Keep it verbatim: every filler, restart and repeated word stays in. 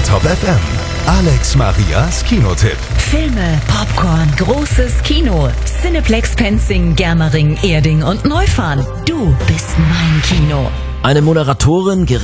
Bottrop F M. Alex Marias Kinotipp. Filme, Popcorn, großes Kino. Cineplex Penzing, Germering, Erding und Neufahren. Du bist mein Kino. Eine Moderatorin